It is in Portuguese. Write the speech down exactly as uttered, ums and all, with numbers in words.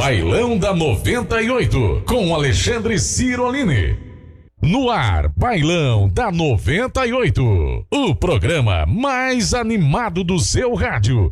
Bailão da noventa e oito, com Alexandre Cirolini. No ar, Bailão da noventa e oito, o programa mais animado do seu rádio.